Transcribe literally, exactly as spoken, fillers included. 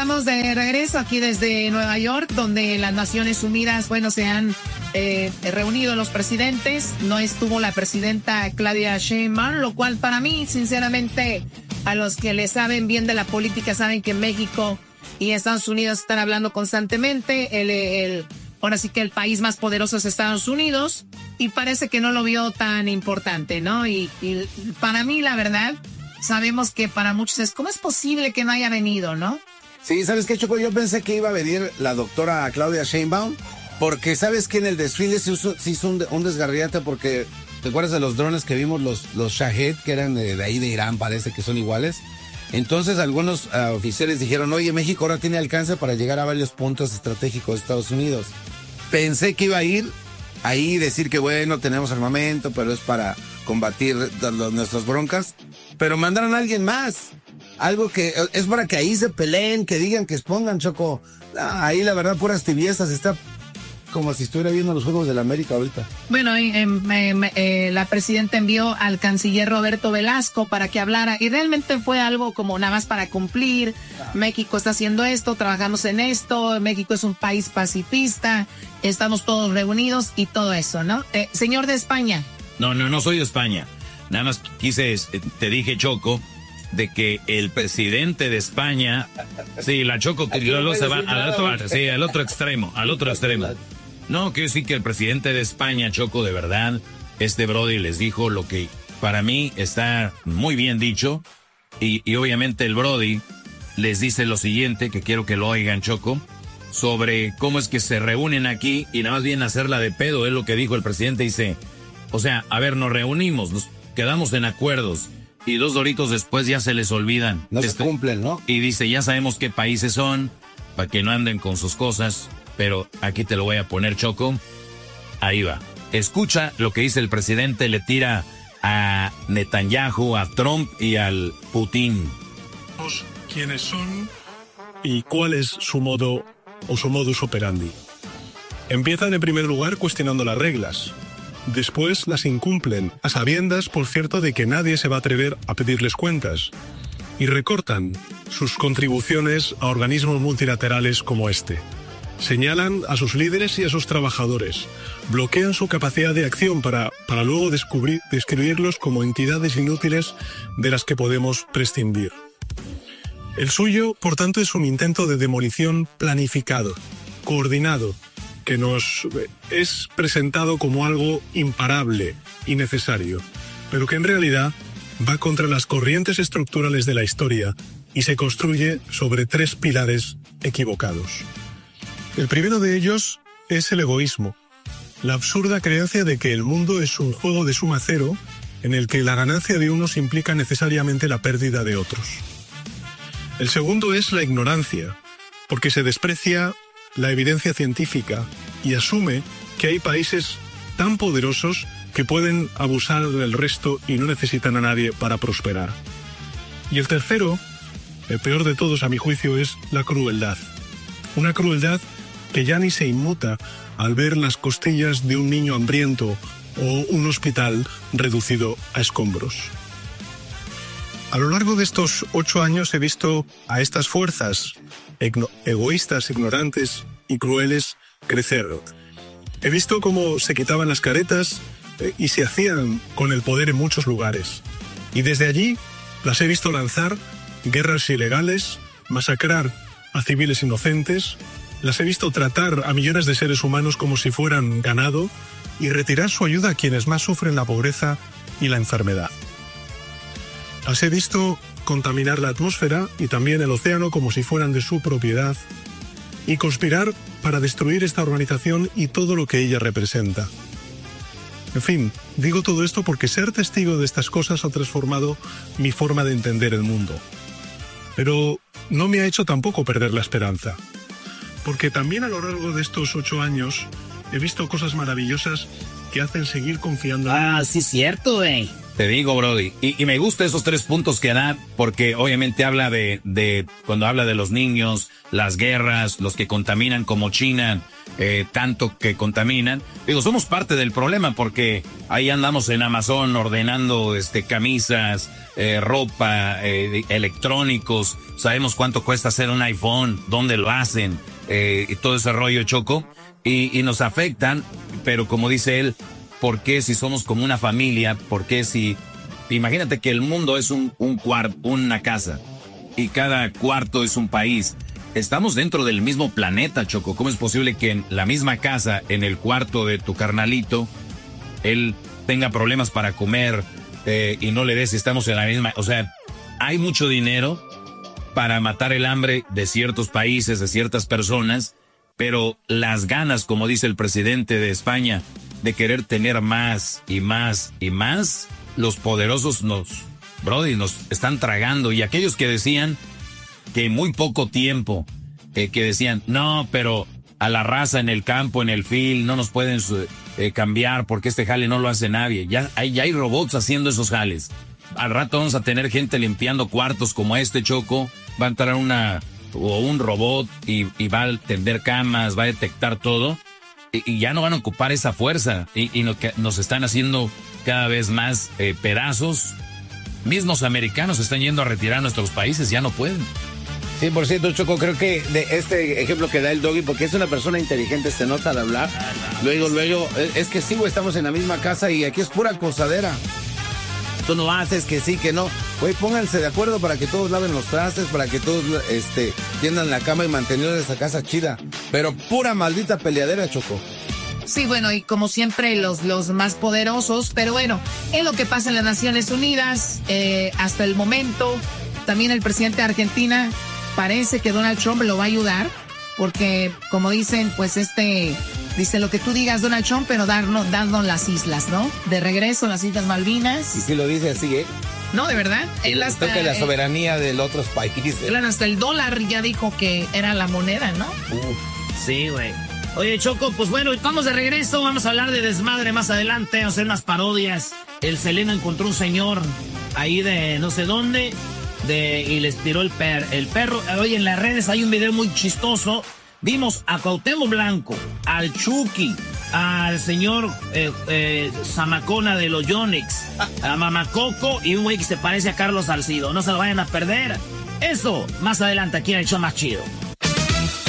estamos de regreso aquí desde Nueva York, donde las Naciones Unidas, bueno, se han eh, reunido los presidentes. No estuvo la presidenta Claudia Sheinbaum, lo cual para mí, sinceramente, a los que le saben bien de la política saben que México y Estados Unidos están hablando constantemente. El, el, ahora sí que el país más poderoso es Estados Unidos y parece que no lo vio tan importante, ¿no? Y, y para mí, la verdad, sabemos que para muchos es, ¿cómo es posible que no haya venido, no? Sí, ¿sabes qué, Choco? Yo pensé que iba a venir la doctora Claudia Sheinbaum, porque sabes que en el desfile se hizo, se hizo un, un desgarriate, porque ¿te acuerdas de los drones que vimos, los, los Shahed, que eran de, de ahí de Irán, parece que son iguales? Entonces algunos uh, oficiales dijeron, oye, México ahora tiene alcance para llegar a varios puntos estratégicos de Estados Unidos. Pensé que iba a ir ahí y decir que bueno, tenemos armamento, pero es para combatir los, nuestras broncas. Pero mandaron a alguien más. Algo que es para que ahí se peleen, que digan, que expongan, Choco. Ah, ahí la verdad, puras tibiezas. Está como si estuviera viendo los Juegos de la América ahorita. Bueno, eh, eh, eh, la presidenta envió al canciller Roberto Velasco para que hablara. Y realmente fue algo como nada más para cumplir. Ah. México está haciendo esto, trabajamos en esto. México es un país pacifista. Estamos todos reunidos y todo eso, ¿no? Eh, señor de España. No, no, no soy de España. Nada más quise, te dije, Choco, de que el presidente de España, sí, la Choco, que luego se va al otro, sí, al otro extremo, al otro extremo. No, quiero decir que el presidente de España, Choco, de verdad, este Brody les dijo lo que para mí está muy bien dicho, y, y obviamente el Brody les dice lo siguiente, que quiero que lo oigan, Choco, sobre cómo es que se reúnen aquí y nada más vienen a hacerla de pedo, es lo que dijo el presidente, dice, o sea, a ver, nos reunimos, nos quedamos en acuerdos y dos doritos después ya se les olvidan. No este, se cumplen, ¿no? Y dice, ya sabemos qué países son, para que no anden con sus cosas, pero aquí te lo voy a poner, Choco. Ahí va. Escucha lo que dice el presidente, le tira a Netanyahu, a Trump y al Putin. ¿Quiénes son y cuál es su modo o su modus operandi? Empiezan en primer lugar cuestionando las reglas. Después las incumplen, a sabiendas, por cierto, de que nadie se va a atrever a pedirles cuentas. Y recortan sus contribuciones a organismos multilaterales como este. Señalan a sus líderes y a sus trabajadores. Bloquean su capacidad de acción para, para luego descubrir, describirlos como entidades inútiles de las que podemos prescindir. El suyo, por tanto, es un intento de demolición planificado, coordinado, que nos es presentado como algo imparable y necesario, pero que en realidad va contra las corrientes estructurales de la historia y se construye sobre tres pilares equivocados. El primero de ellos es el egoísmo, la absurda creencia de que el mundo es un juego de suma cero en el que la ganancia de unos implica necesariamente la pérdida de otros. El segundo es la ignorancia, porque se desprecia la evidencia científica y asume que hay países tan poderosos que pueden abusar del resto y no necesitan a nadie para prosperar. Y el tercero, el peor de todos a mi juicio, es la crueldad. Una crueldad que ya ni se inmuta al ver las costillas de un niño hambriento o un hospital reducido a escombros. A lo largo de estos ocho años he visto a estas fuerzas egoístas, ignorantes y crueles crecer. He visto cómo se quitaban las caretas y se hacían con el poder en muchos lugares. Y desde allí las he visto lanzar guerras ilegales, masacrar a civiles inocentes, las he visto tratar a millones de seres humanos como si fueran ganado y retirar su ayuda a quienes más sufren la pobreza y la enfermedad. Las he visto contaminar la atmósfera y también el océano como si fueran de su propiedad y conspirar para destruir esta organización y todo lo que ella representa. En fin, digo todo esto porque ser testigo de estas cosas ha transformado mi forma de entender el mundo. Pero no me ha hecho tampoco perder la esperanza, porque también a lo largo de estos ocho años he visto cosas maravillosas que hacen seguir confiando. Ah, sí, cierto, güey. Te digo, Brody, y, y me gustan esos tres puntos que da, porque obviamente habla de, de, cuando habla de los niños, las guerras, los que contaminan como China, eh, tanto que contaminan. Digo, somos parte del problema porque ahí andamos en Amazon ordenando este camisas, eh, ropa, eh, electrónicos. Sabemos cuánto cuesta hacer un iPhone, dónde lo hacen, eh, y todo ese rollo, Choco. Y, y nos afectan, pero como dice él, ¿por qué si somos como una familia? ¿Por qué si... Imagínate que el mundo es un, un cuarto, una casa, y cada cuarto es un país. Estamos dentro del mismo planeta, Choco. ¿Cómo es posible que en la misma casa, en el cuarto de tu carnalito, él tenga problemas para comer eh, y no le des si estamos en la misma? O sea, hay mucho dinero para matar el hambre de ciertos países, de ciertas personas, pero las ganas, como dice el presidente de España, de querer tener más y más y más, los poderosos nos, brody, nos están tragando. Y aquellos que decían que muy poco tiempo, eh, que decían, no, pero a la raza en el campo, en el field, no nos pueden eh, cambiar porque este jale no lo hace nadie. Ya hay, ya hay robots haciendo esos jales. Al rato vamos a tener gente limpiando cuartos como este, Choco. Va a entrar una o un robot y, y va a tender camas, va a detectar todo. Y, y ya no van a ocupar esa fuerza. Y, y no, que nos están haciendo cada vez más eh, pedazos. Mismos americanos están yendo a retirar a nuestros países, ya no pueden. cien por ciento, Choco, creo que de este ejemplo que da el Doggy, porque es una persona inteligente, se nota al hablar. Ah, no, luego, luego, es que sí, güey, estamos en la misma casa y aquí es pura acosadera. Tú no haces que sí, que no. Güey, pónganse de acuerdo para que todos laven los trastes, para que todos este, tiendan la cama y mantener esa casa chida. Pero pura maldita peleadera, Choco. Sí, bueno, y como siempre los, los más poderosos, pero bueno, es lo que pasa en las Naciones Unidas eh, hasta el momento. También el presidente de Argentina parece que Donald Trump lo va a ayudar, porque como dicen, pues este, dice lo que tú digas Donald Trump, pero darnos, darnos las islas, ¿no? De regreso las Islas Malvinas. Y si lo dice así, ¿eh? No, de verdad. Él hasta, toca la eh, soberanía de los otros países. Claro, hasta el dólar ya dijo que era la moneda, ¿no? Uf. Sí, güey. Oye, Choco, pues bueno, vamos de regreso, vamos a hablar de desmadre más adelante, vamos a hacer unas parodias. El Selena encontró un señor ahí de no sé dónde de, y les tiró el, per, el perro. Oye, en las redes hay un video muy chistoso. Vimos a Cuauhtémoc Blanco, al Chucky, al señor eh, eh, Zamacona de los Yonix, a Mamacoco y un güey que se parece a Carlos Salcido. No se lo vayan a perder. Eso, más adelante aquí en el show más chido.